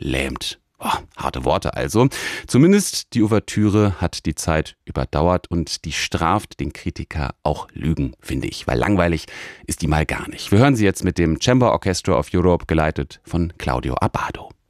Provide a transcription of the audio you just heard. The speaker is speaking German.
lähmt. Oh, harte Worte also. Zumindest die Ouvertüre hat die Zeit überdauert und die straft den Kritiker auch Lügen, finde ich. Weil langweilig ist die mal gar nicht. Wir hören sie jetzt mit dem Chamber Orchestra of Europe, geleitet von Claudio Abbado.